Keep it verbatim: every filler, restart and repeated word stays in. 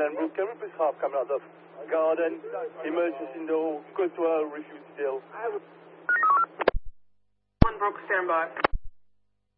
Cranbrook. Can we please have coming out of garden, emergency door, go to our refuse still. One Brook, stand by.